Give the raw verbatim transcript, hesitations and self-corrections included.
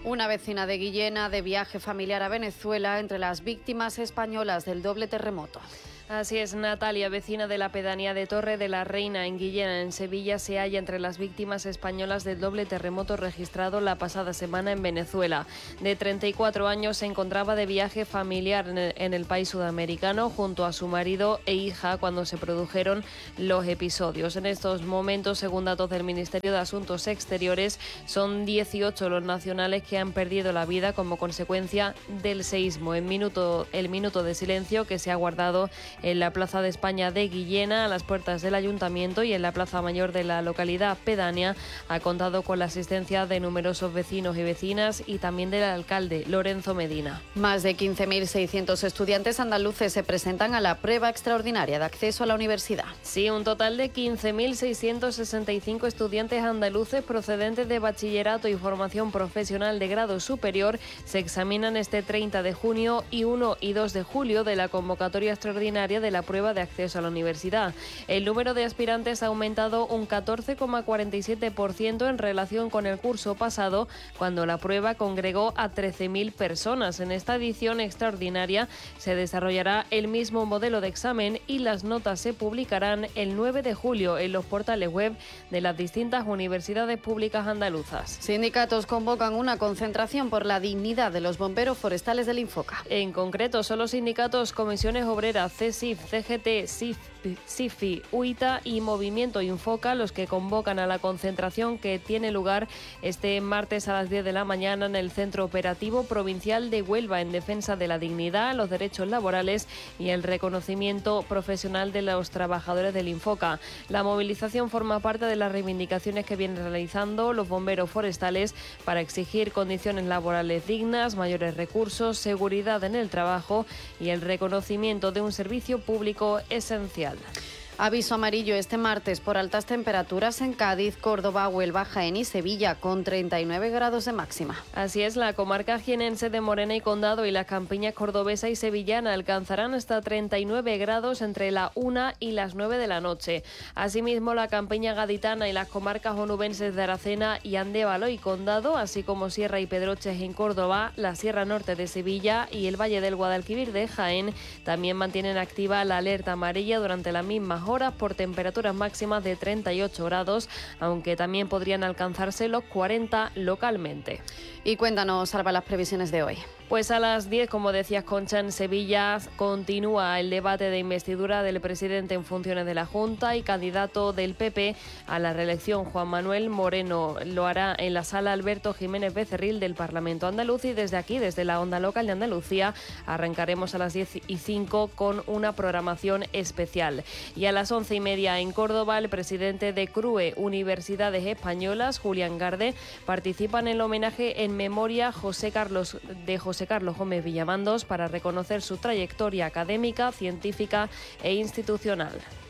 Una vecina de Guillena de viaje familiar a Venezuela entre las víctimas españolas del doble terremoto. Así es, Natalia, vecina de la pedanía de Torre de la Reina en Guillena, en Sevilla, se halla entre las víctimas españolas del doble terremoto registrado la pasada semana en Venezuela. De treinta y cuatro años, se encontraba de viaje familiar en el, en el país sudamericano junto a su marido e hija cuando se produjeron los episodios. En estos momentos, según datos del Ministerio de Asuntos Exteriores, son dieciocho los nacionales que han perdido la vida como consecuencia del seísmo. En minuto, el minuto de silencio que se ha guardado en la Plaza de España de Guillena, a las puertas del Ayuntamiento, y en la Plaza Mayor de la localidad pedánea, ha contado con la asistencia de numerosos vecinos y vecinas y también del alcalde, Lorenzo Medina. Más de quince mil seiscientos estudiantes andaluces se presentan a la prueba extraordinaria de acceso a la universidad. Sí, un total de quince mil seiscientos sesenta y cinco estudiantes andaluces procedentes de bachillerato y formación profesional de grado superior se examinan este treinta de junio y uno y dos de julio de la convocatoria extraordinaria de la prueba de acceso a la universidad. El número de aspirantes ha aumentado un catorce coma cuarenta y siete por ciento en relación con el curso pasado, cuando la prueba congregó a trece mil personas. En esta edición extraordinaria se desarrollará el mismo modelo de examen y las notas se publicarán el nueve de julio en los portales web de las distintas universidades públicas andaluzas. Sindicatos convocan una concentración por la dignidad de los bomberos forestales del Infoca. En concreto, son los sindicatos Comisiones Obreras, C S I F, C G T, S I F, S I F I, U I T A y Movimiento Infoca los que convocan a la concentración que tiene lugar este martes a las diez de la mañana en el Centro Operativo Provincial de Huelva, en defensa de la dignidad, los derechos laborales y el reconocimiento profesional de los trabajadores del Infoca. La movilización forma parte de las reivindicaciones que vienen realizando los bomberos forestales para exigir condiciones laborales dignas, mayores recursos, seguridad en el trabajo y el reconocimiento de un servicio público esencial. Aviso amarillo este martes por altas temperaturas en Cádiz, Córdoba, Huelva, Jaén y Sevilla, con treinta y nueve grados de máxima. Así es, la comarca jienense de Morena y Condado y las campiñas cordobesa y sevillana alcanzarán hasta treinta y nueve grados entre la una y las nueve de la noche. Asimismo, la campiña gaditana y las comarcas onubenses de Aracena y Andévalo y Condado, así como Sierra y Pedroches en Córdoba, la Sierra Norte de Sevilla y el Valle del Guadalquivir de Jaén, también mantienen activa la alerta amarilla durante la misma horas por temperaturas máximas de treinta y ocho grados, aunque también podrían alcanzarse los cuarenta localmente. Y cuéntanos, Alba, las previsiones de hoy. Pues a las diez, como decías, Concha, en Sevilla continúa el debate de investidura del presidente en funciones de la Junta y candidato del P P a la reelección, Juan Manuel Moreno. Lo hará en la sala Alberto Jiménez Becerril del Parlamento andaluz, y desde aquí, desde la onda local de Andalucía, arrancaremos a las diez y cinco con una programación especial. Y a las once y media en Córdoba, el presidente de C R U E Universidades Españolas, Julián Garde, participa en el homenaje en memoria José Carlos de José Carlos Gómez Villamandos para reconocer su trayectoria académica, científica e institucional.